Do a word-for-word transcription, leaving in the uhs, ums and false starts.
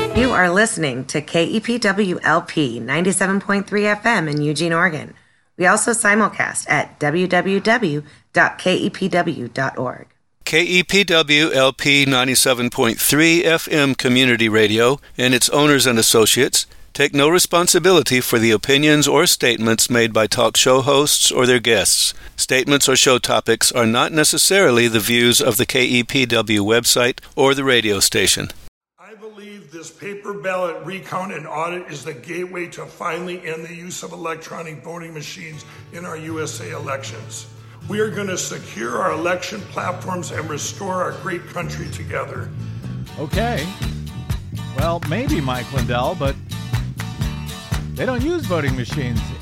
You are listening to K E P W L P ninety-seven point three F M in Eugene, Oregon. We also simulcast at w w w dot k e p w dot org. K E P W L P ninety-seven point three F M Community Radio and its owners and associates take no responsibility for the opinions or statements made by talk show hosts or their guests. Statements or show topics are not necessarily the views of the K E P W website or the radio station. I believe this paper ballot recount and audit is the gateway to finally end the use of electronic voting machines in our U S A elections. We are going to secure our election platforms and restore our great country together. Okay. Well, maybe, Mike Lindell, but they don't use voting machines